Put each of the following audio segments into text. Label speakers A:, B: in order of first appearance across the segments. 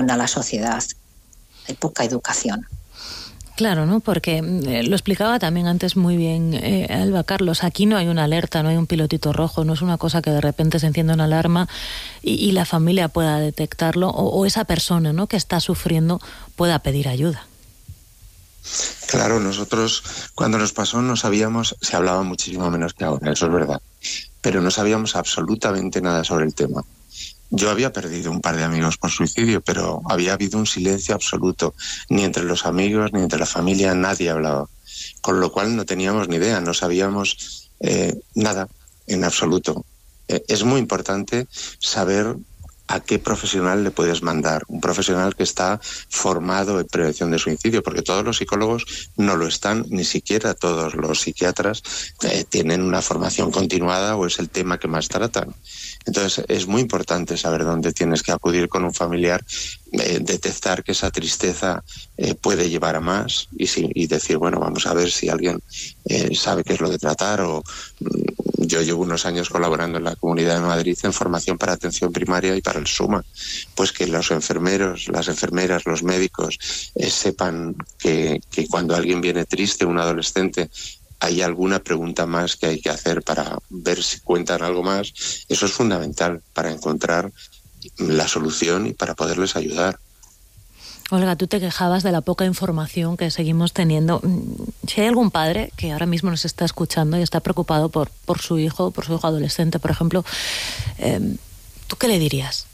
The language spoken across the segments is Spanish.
A: a la sociedad. Hay poca educación.
B: Claro, ¿no? Porque lo explicaba también antes muy bien Alba Carlos, aquí no hay una alerta, no hay un pilotito rojo, no es una cosa que de repente se encienda una alarma y la familia pueda detectarlo o esa persona, ¿no?, que está sufriendo pueda pedir ayuda.
C: Claro, nosotros cuando nos pasó no sabíamos, se hablaba muchísimo menos que ahora, eso es verdad, pero no sabíamos absolutamente nada sobre el tema. Yo había perdido un par de amigos por suicidio, pero había habido un silencio absoluto. Ni entre los amigos, ni entre la familia, nadie hablaba. Con lo cual no teníamos ni idea, no sabíamos nada en absoluto. Es muy importante saber a qué profesional le puedes mandar. Un profesional que está formado en prevención de suicidio, porque todos los psicólogos no lo están, ni siquiera todos los psiquiatras tienen una formación continuada o es el tema que más tratan. Entonces es muy importante saber dónde tienes que acudir con un familiar, detectar que esa tristeza puede llevar a más y decir, bueno, vamos a ver si alguien sabe qué es lo de tratar. O yo llevo unos años colaborando en la Comunidad de Madrid en formación para atención primaria y para el SUMA, pues que los enfermeros, las enfermeras, los médicos sepan que cuando alguien viene triste, un adolescente, hay alguna pregunta más que hay que hacer para ver si cuentan algo más. Eso es fundamental para encontrar la solución y para poderles ayudar.
B: Olga, tú te quejabas de la poca información que seguimos teniendo. Si hay algún padre que ahora mismo nos está escuchando y está preocupado por su hijo adolescente, por ejemplo, ¿tú qué le dirías?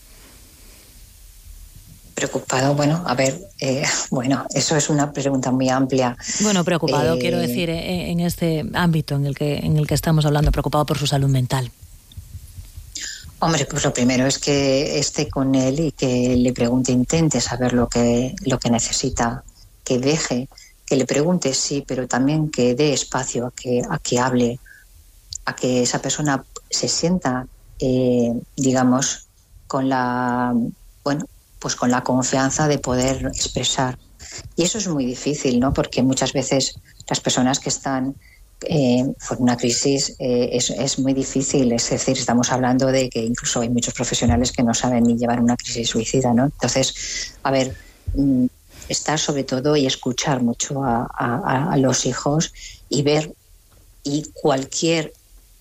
A: Preocupado, bueno, a ver, eso es una pregunta muy amplia.
B: Bueno, preocupado, quiero decir, en este ámbito en el que estamos hablando, preocupado por su salud mental.
A: Hombre, pues lo primero es que esté con él y que le pregunte, intente saber lo que necesita, que deje, que le pregunte, sí, pero también que dé espacio a que hable, a que esa persona se sienta, digamos, con la confianza de poder expresar. Y eso es muy difícil, ¿no? Porque muchas veces las personas que están por una crisis es muy difícil. Es decir, estamos hablando de que incluso hay muchos profesionales que no saben ni llevar una crisis suicida, ¿no? Entonces, a ver, estar sobre todo y escuchar mucho a los hijos y ver, y cualquier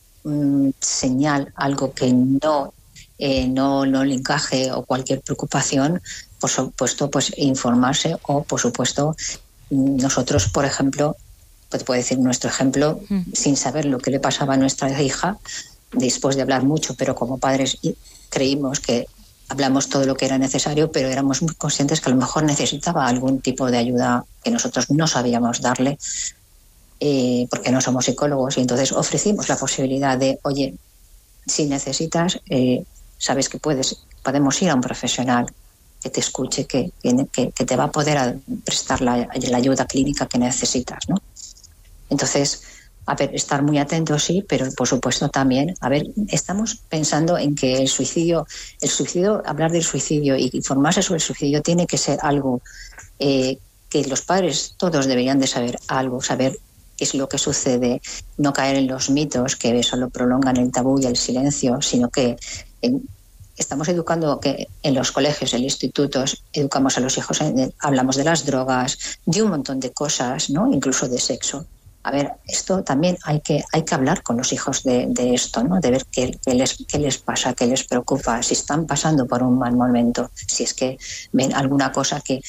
A: señal, algo que no le encaje o cualquier preocupación, por supuesto, pues informarse o, por supuesto, nosotros, por ejemplo, pues puedo decir nuestro ejemplo, sin saber lo que le pasaba a nuestra hija, después de hablar mucho, pero como padres creímos que hablamos todo lo que era necesario, pero éramos muy conscientes que a lo mejor necesitaba algún tipo de ayuda que nosotros no sabíamos darle, porque no somos psicólogos, y entonces ofrecimos la posibilidad de, oye, si necesitas, sabes que podemos ir a un profesional que te escuche, que te va a poder prestar la ayuda clínica que necesitas, ¿no? Entonces, a ver, estar muy atentos, sí, pero por supuesto también, a ver, estamos pensando en que el suicidio, hablar del suicidio y informarse sobre el suicidio tiene que ser algo que los padres todos deberían de saber algo, saber qué es lo que sucede, no caer en los mitos que solo prolongan el tabú y el silencio, sino que estamos educando, que en los colegios, en los institutos, educamos a los hijos, hablamos de las drogas, de un montón de cosas, ¿no? Incluso de sexo. A ver, esto también hay que hablar con los hijos de esto, ¿no? De ver qué les pasa, qué les preocupa, si están pasando por un mal momento, si es que ven alguna cosa que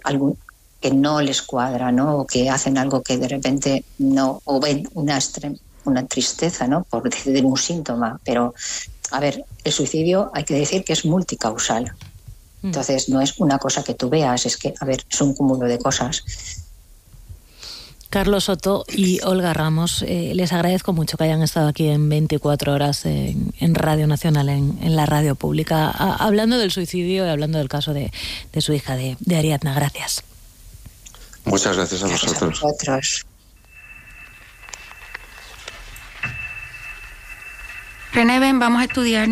A: no les cuadra, ¿no? O que hacen algo que de repente no, o ven una tristeza, ¿no? Por decir un síntoma. Pero, a ver, el suicidio hay que decir que es multicausal. Entonces, no es una cosa que tú veas, es que, a ver, es un cúmulo de cosas.
B: Carlos Soto y Olga Ramos, les agradezco mucho que hayan estado aquí en 24 horas en Radio Nacional, en la radio pública, hablando del suicidio y hablando del caso de su hija, de Ariadna. Gracias.
C: Muchas gracias a vosotros.
A: Gracias a vosotros.
D: René, ven, vamos a estudiar.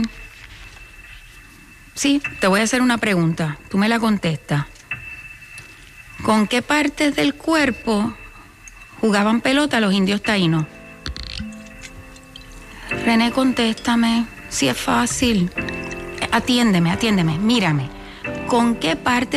D: Sí, te voy a hacer una pregunta. Tú me la contestas. ¿Con qué partes del cuerpo jugaban pelota los indios taínos? René, contéstame. Si es fácil. Atiéndeme, mírame. ¿Con qué parte